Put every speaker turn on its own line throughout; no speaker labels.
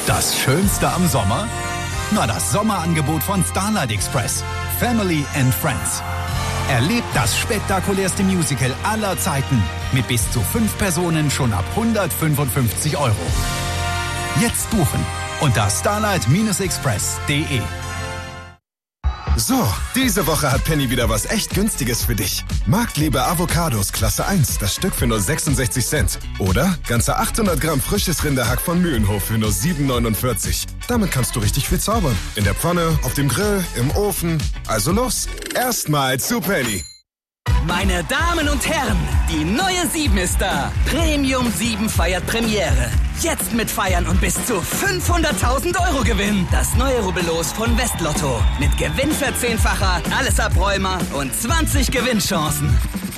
Das Schönste am Sommer? Na, das Sommerangebot von Starlight Express. Family and Friends. Erlebt das spektakulärste Musical aller Zeiten mit bis zu 5 Personen schon ab 155 €. Jetzt buchen unter starlight-express.de.
So, diese Woche hat Penny wieder was echt Günstiges für dich. Marktliebe Avocados Klasse 1, das Stück für nur 66 Cent. Oder ganze 800 Gramm frisches Rinderhack von Mühlenhof für nur 7,49. Damit kannst du richtig viel zaubern. In der Pfanne, auf dem Grill, im Ofen. Also los, erstmal zu Penny.
Meine Damen und Herren, die neue 7 ist da. Premium 7 feiert Premiere. Jetzt mitfeiern und bis zu 500.000 € gewinnen. Das neue Rubbellos von Westlotto. Mit Gewinnverzehnfacher, alles Abräumer und 20 Gewinnchancen.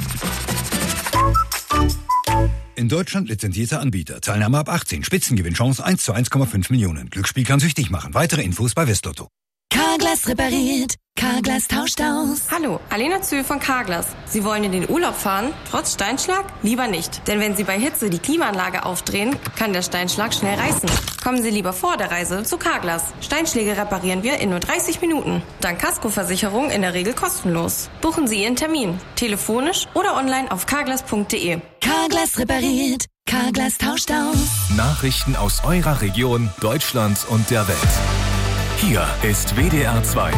In Deutschland lizenzierter Anbieter. Teilnahme ab 18. Spitzengewinnchance 1 zu 1,5 Millionen. Glücksspiel kann süchtig machen. Weitere Infos bei Westlotto.
Carglass repariert. Carglass tauscht aus.
Hallo, Alena Zühl von Carglass. Sie wollen in den Urlaub fahren? Trotz Steinschlag? Lieber nicht. Denn wenn Sie bei Hitze die Klimaanlage aufdrehen, kann der Steinschlag schnell reißen. Kommen Sie lieber vor der Reise zu Carglass. Steinschläge reparieren wir in nur 30 Minuten. Dank Kaskoversicherung in der Regel kostenlos. Buchen Sie Ihren Termin. Telefonisch oder online auf carglass.de.
Carglass repariert. Carglass tauscht aus.
Nachrichten aus eurer Region, Deutschland und der Welt. Hier ist WDR 2.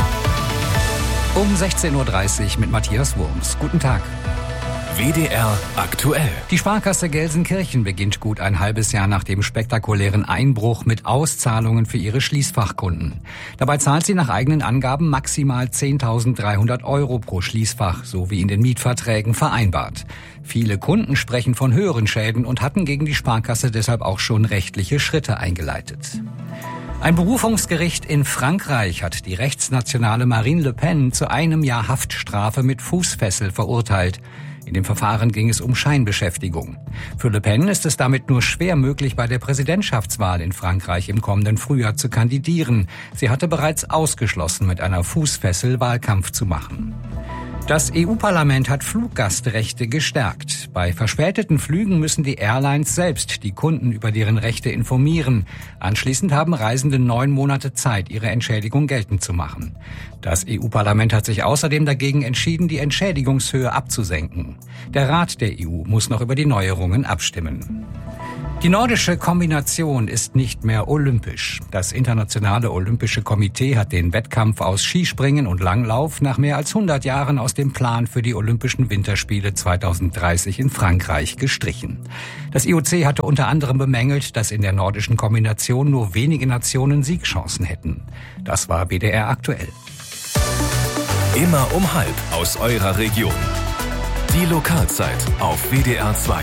Um 16:30 Uhr mit Matthias Wurms. Guten Tag.
WDR aktuell.
Die Sparkasse Gelsenkirchen beginnt gut ein halbes Jahr nach dem spektakulären Einbruch mit Auszahlungen für ihre Schließfachkunden. Dabei zahlt sie nach eigenen Angaben maximal 10.300 € pro Schließfach, so wie in den Mietverträgen vereinbart. Viele Kunden sprechen von höheren Schäden und hatten gegen die Sparkasse deshalb auch schon rechtliche Schritte eingeleitet. Ein Berufungsgericht in Frankreich hat die rechtsnationale Marine Le Pen zu 1 Jahr Haftstrafe mit Fußfessel verurteilt. In dem Verfahren ging es um Scheinbeschäftigung. Für Le Pen ist es damit nur schwer möglich, bei der Präsidentschaftswahl in Frankreich im kommenden Frühjahr zu kandidieren. Sie hatte bereits ausgeschlossen, mit einer Fußfessel Wahlkampf zu machen. Das EU-Parlament hat Fluggastrechte gestärkt. Bei verspäteten Flügen müssen die Airlines selbst die Kunden über deren Rechte informieren. Anschließend haben Reisende 9 Monate Zeit, ihre Entschädigung geltend zu machen. Das EU-Parlament hat sich außerdem dagegen entschieden, die Entschädigungshöhe abzusenken. Der Rat der EU muss noch über die Neuerungen abstimmen. Die nordische Kombination ist nicht mehr olympisch. Das Internationale Olympische Komitee hat den Wettkampf aus Skispringen und Langlauf nach mehr als 100 Jahren aus dem Plan für die Olympischen Winterspiele 2030 in Frankreich gestrichen. Das IOC hatte unter anderem bemängelt, dass in der nordischen Kombination nur wenige Nationen Siegchancen hätten. Das war WDR aktuell.
Immer um 12 aus eurer Region. Die Lokalzeit auf WDR 2.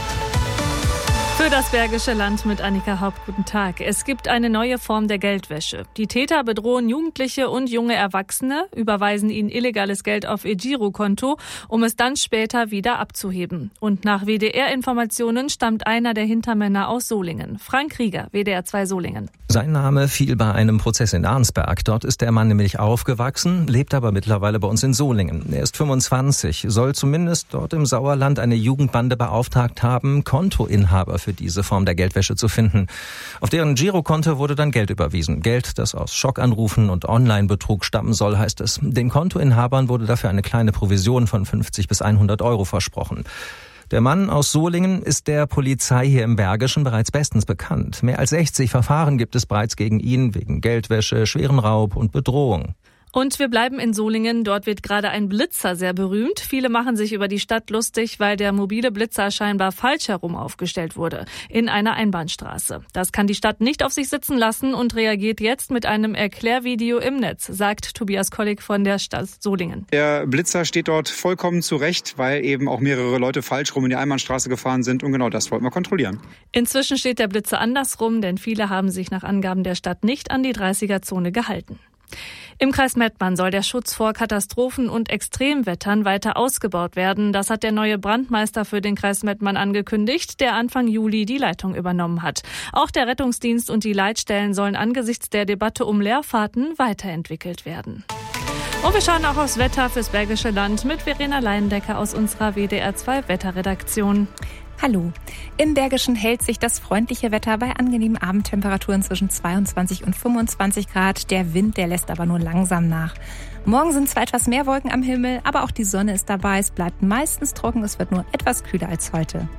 Für das Bergische Land mit Annika Haupt, guten Tag. Es gibt eine neue Form der Geldwäsche. Die Täter bedrohen Jugendliche und junge Erwachsene, überweisen ihnen illegales Geld auf ihr Girokonto, um es dann später wieder abzuheben. Und nach WDR-Informationen stammt einer der Hintermänner aus Solingen. Frank Rieger, WDR 2 Solingen.
Sein Name fiel bei einem Prozess in Arnsberg. Dort ist der Mann nämlich aufgewachsen, lebt aber mittlerweile bei uns in Solingen. Er ist 25, soll zumindest dort im Sauerland eine Jugendbande beauftragt haben, Kontoinhaber für diese Form der Geldwäsche zu finden. Auf deren Girokonto wurde dann Geld überwiesen. Geld, das aus Schockanrufen und Online-Betrug stammen soll, heißt es. Den Kontoinhabern wurde dafür eine kleine Provision von 50 bis 100 € versprochen. Der Mann aus Solingen ist der Polizei hier im Bergischen bereits bestens bekannt. Mehr als 60 Verfahren gibt es bereits gegen ihn wegen Geldwäsche, schweren Raub und Bedrohung.
Und wir bleiben in Solingen. Dort wird gerade ein Blitzer sehr berühmt. Viele machen sich über die Stadt lustig, weil der mobile Blitzer scheinbar falsch herum aufgestellt wurde, in einer Einbahnstraße. Das kann die Stadt nicht auf sich sitzen lassen und reagiert jetzt mit einem Erklärvideo im Netz, sagt Tobias Kollig von der Stadt Solingen.
Der Blitzer steht dort vollkommen zurecht, weil eben auch mehrere Leute falsch rum in die Einbahnstraße gefahren sind. Und genau das wollten wir kontrollieren.
Inzwischen steht der Blitzer andersrum, denn viele haben sich nach Angaben der Stadt nicht an die 30er-Zone gehalten. Im Kreis Mettmann soll der Schutz vor Katastrophen und Extremwettern weiter ausgebaut werden. Das hat der neue Brandmeister für den Kreis Mettmann angekündigt, der Anfang Juli die Leitung übernommen hat. Auch der Rettungsdienst und die Leitstellen sollen angesichts der Debatte um Leerfahrten weiterentwickelt werden. Und wir schauen auch aufs Wetter fürs Bergische Land mit Verena Leindecker aus unserer WDR 2 Wetterredaktion.
Hallo. Im Bergischen hält sich das freundliche Wetter bei angenehmen Abendtemperaturen zwischen 22 und 25 Grad. Der Wind, der lässt aber nur langsam nach. Morgen sind zwar etwas mehr Wolken am Himmel, aber auch die Sonne ist dabei. Es bleibt meistens trocken, es wird nur etwas kühler als heute.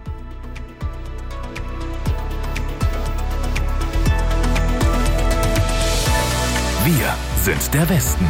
Wir sind der Westen.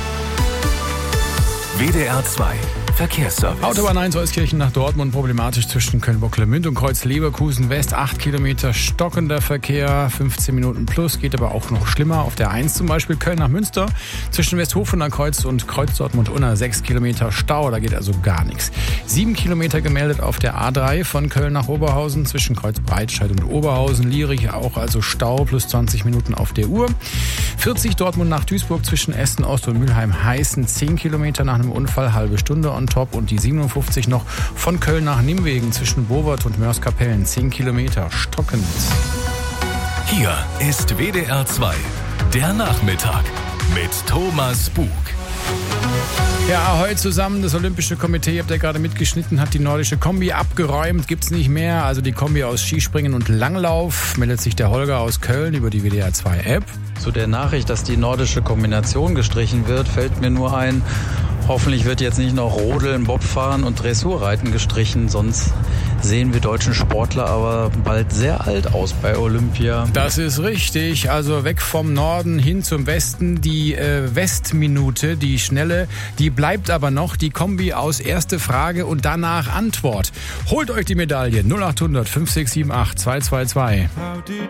WDR 2 Verkehrsservice.
Autobahn 1 Euskirchen nach Dortmund problematisch zwischen Köln-Bocklemünd und Kreuz-Leverkusen West. 8 Kilometer stockender Verkehr, 15 Minuten plus, geht aber auch noch schlimmer. Auf der 1 zum Beispiel Köln nach Münster zwischen Westhofen am Kreuz und Kreuz Dortmund-Unna 6 Kilometer Stau, da geht also gar nichts. 7 Kilometer gemeldet auf der A3 von Köln nach Oberhausen zwischen Kreuz Breitscheid und Oberhausen. Lierich auch also Stau plus 20 Minuten auf der Uhr. 40 Dortmund nach Duisburg zwischen Essen Ost und Mülheim-Heißen 10 Kilometer nach einem Unfall, halbe Stunde on top. Und die 57 noch von Köln nach Nimwegen zwischen Bovert und Mörs-Kapellen 10 Kilometer stockend.
Hier ist WDR 2, der Nachmittag mit Thomas Bug.
Ja, ahoi zusammen. Das Olympische Komitee, habt ihr gerade mitgeschnitten, hat die nordische Kombi abgeräumt. Gibt's nicht mehr. Also die Kombi aus Skispringen und Langlauf. Meldet sich der Holger aus Köln über die WDR 2 App.
Zu der Nachricht, dass die nordische Kombination gestrichen wird, fällt mir nur ein, hoffentlich wird jetzt nicht noch Rodeln, Bobfahren und Dressurreiten gestrichen, sonst sehen wir deutschen Sportler aber bald sehr alt aus bei Olympia.
Das ist richtig, also weg vom Norden hin zum Westen. Die Westminute, die schnelle, die bleibt aber noch. Die Kombi aus erste Frage und danach Antwort. Holt euch die Medaille 0800 5678 222.